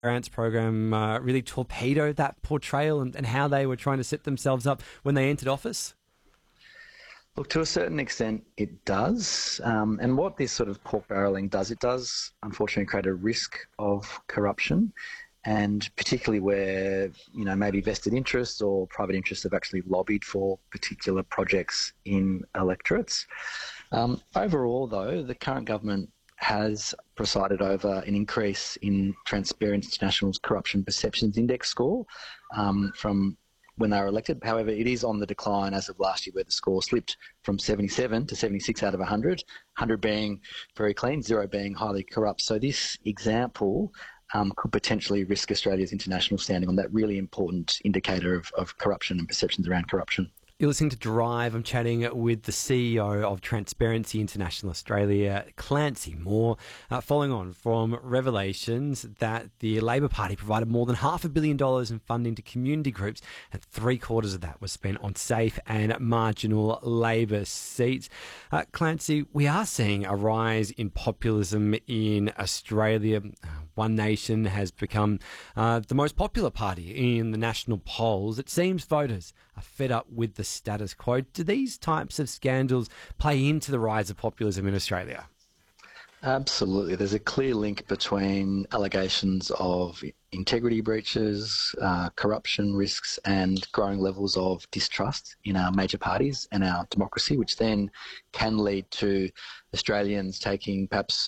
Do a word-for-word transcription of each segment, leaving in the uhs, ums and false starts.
grants program uh, really torpedo that portrayal and, and how they were trying to set themselves up when they entered office? Look, to a certain extent, it does. Um, and what this sort of pork barrelling does, it does unfortunately create a risk of corruption, and particularly where, you know, maybe vested interests or private interests have actually lobbied for particular projects in electorates. Um, overall, though, the current government has presided over an increase in Transparency International's Corruption Perceptions Index score um, from when they were elected. However, it is on the decline as of last year, where the score slipped from seventy-seven to seventy-six out of one hundred, one hundred being very clean, zero being highly corrupt. So this example um, could potentially risk Australia's international standing on that really important indicator of, of corruption and perceptions around corruption. You're listening to Drive. I'm chatting with the C E O of Transparency International Australia, Clancy Moore, uh, following on from revelations that the Labor Party provided more than half a billion dollars in funding to community groups, and three quarters of that was spent on safe and marginal Labor seats. Uh, Clancy, we are seeing a rise in populism in Australia. One Nation has become uh, the most popular party in the national polls. It seems voters are fed up with the status quo. Do these types of scandals play into the rise of populism in Australia? Absolutely. There's a clear link between allegations of integrity breaches, uh, corruption risks, and growing levels of distrust in our major parties and our democracy, which then can lead to Australians taking perhaps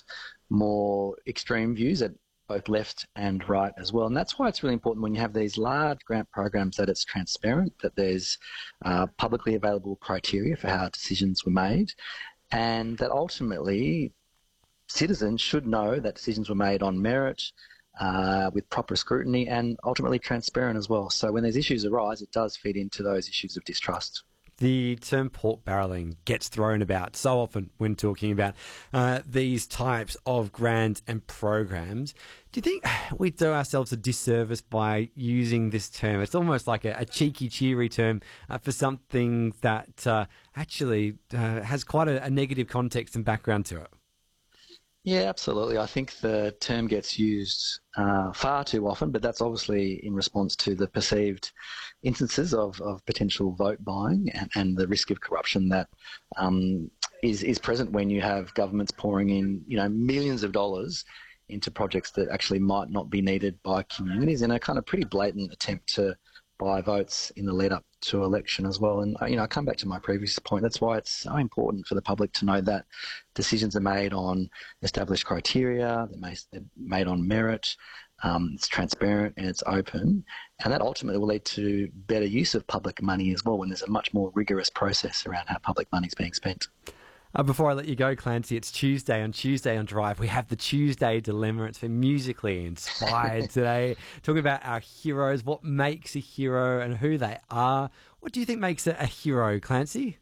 more extreme views at both left and right as well. And that's why it's really important when you have these large grant programs that it's transparent, that there's uh, publicly available criteria for how decisions were made, and that ultimately citizens should know that decisions were made on merit, uh, with proper scrutiny, and ultimately transparent as well. So when these issues arise, it does feed into those issues of distrust. The term pork barrelling gets thrown about so often when talking about uh, these types of grants and programs. Do you think we do ourselves a disservice by using this term? It's almost like a, a cheeky, cheery term uh, for something that uh, actually uh, has quite a, a negative context and background to it. Yeah, absolutely. I think the term gets used uh, far too often, but that's obviously in response to the perceived instances of, of potential vote buying and, and the risk of corruption that um, is, is present when you have governments pouring in, you know, millions of dollars into projects that actually might not be needed by communities, in a kind of pretty blatant attempt to buy votes in the lead up to election as well. And, you know, I come back to my previous point. That's why it's so important for the public to know that decisions are made on established criteria, they're made on merit, um, it's transparent and it's open. And that ultimately will lead to better use of public money as well, when there's a much more rigorous process around how public money is being spent. Uh, before I let you go, Clancy, it's Tuesday. On Tuesday on Drive, we have the Tuesday Dilemma. It's been musically inspired today, talking about our heroes, what makes a hero and who they are. What do you think makes a, a hero, Clancy?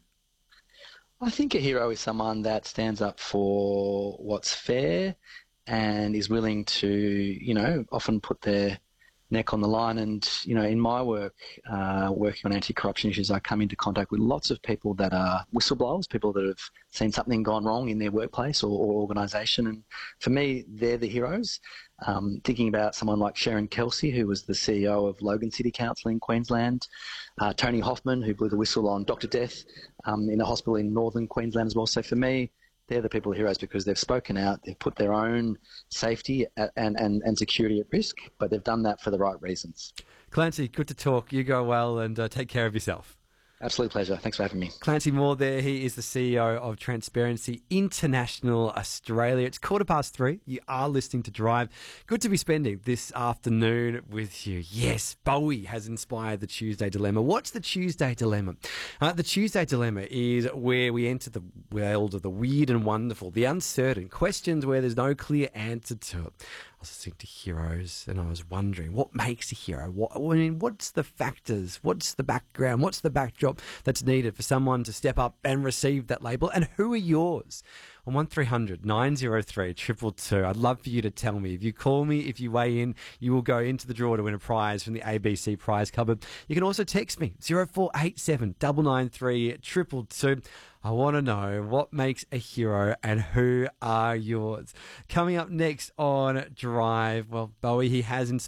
I think a hero is someone that stands up for what's fair and is willing to, you know, often put their neck on the line. And, you know, in my work, uh, working on anti-corruption issues, I come into contact with lots of people that are whistleblowers, people that have seen something gone wrong in their workplace or, or organisation. And for me, they're the heroes. Um, thinking about someone like Sharon Kelsey, who was the C E O of Logan City Council in Queensland, uh, Tony Hoffman, who blew the whistle on Doctor Death um, in a hospital in northern Queensland as well. So for me, they're the people heroes because they've spoken out, they've put their own safety and, and, and security at risk, but they've done that for the right reasons. Clancy, good to talk. You go well and uh, take care of yourself. Absolute pleasure. Thanks for having me. Clancy Moore there. He is the C E O of Transparency International Australia. It's quarter past three. You are listening to Drive. Good to be spending this afternoon with you. Yes, Bowie has inspired the Tuesday Dilemma. What's the Tuesday Dilemma? Uh, the Tuesday Dilemma is where we enter the world of the weird and wonderful, the uncertain, questions where there's no clear answer to it. I was listening to heroes and I was wondering, what makes a hero? What, I mean, what's the factors? What's the background? What's the backdrop that's needed for someone to step up and receive that label? And who are yours? On one three hundred nine oh three two two two, I'd love for you to tell me. If you call me, if you weigh in, you will go into the draw to win a prize from the A B C prize cupboard. You can also text me, zero four eight seven nine nine three two two two. I want to know what makes a hero and who are yours. Coming up next on Drive, well, Bowie, he has inspired